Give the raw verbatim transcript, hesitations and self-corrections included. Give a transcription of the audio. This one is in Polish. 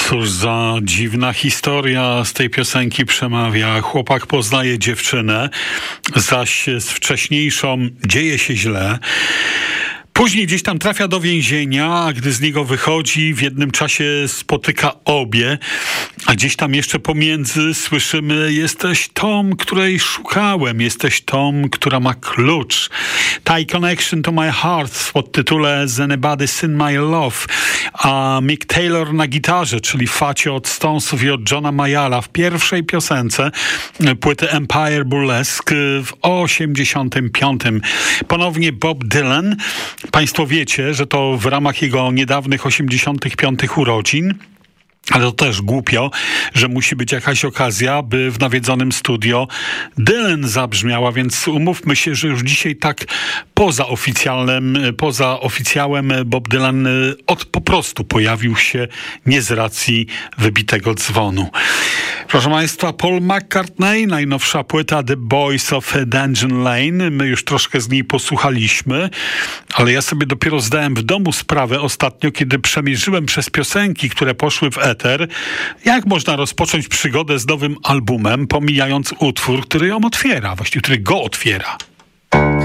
Cóż za dziwna historia z tej piosenki przemawia. Chłopak poznaje dziewczynę, zaś z wcześniejszą dzieje się źle. Później gdzieś tam trafia do więzienia, a gdy z niego wychodzi, w jednym czasie spotyka obie, a gdzieś tam jeszcze pomiędzy słyszymy: jesteś tą, której szukałem, jesteś tą, która ma klucz. Tie Connection to My Heart w podtytule Anybody's in My Love, a Mick Taylor na gitarze, czyli facie od Stonesów i od Johna Mayalla w pierwszej piosence płyty Empire Burlesque w osiemdziesiątym piątym. Ponownie Bob Dylan. Państwo wiecie, że to w ramach jego niedawnych osiemdziesiątych piątych urodzin. Ale to też głupio, że musi być jakaś okazja, by w nawiedzonym studio Dylan zabrzmiała, więc umówmy się, że już dzisiaj tak poza oficjalnym, poza oficjałem Bob Dylan od, po prostu pojawił się nie z racji wybitego dzwonu. Proszę Państwa, Paul McCartney, najnowsza płyta The Boys of Dungeon Lane. My już troszkę z niej posłuchaliśmy, ale ja sobie dopiero zdałem w domu sprawę ostatnio, kiedy przemierzyłem przez piosenki, które poszły w eter, jak można rozpocząć przygodę z nowym albumem, pomijając utwór, który ją otwiera, właściwie który go otwiera.